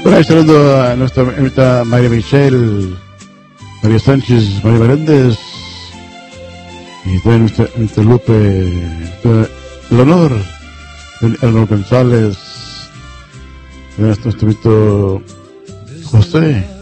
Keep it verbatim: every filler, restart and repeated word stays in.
Bueno, saludo a nuestra amita María Michelle, María Sánchez, María Meréndez y también nuestra, nuestra Lupe, nuestra, el honor, Hernán González, nuestro amito José.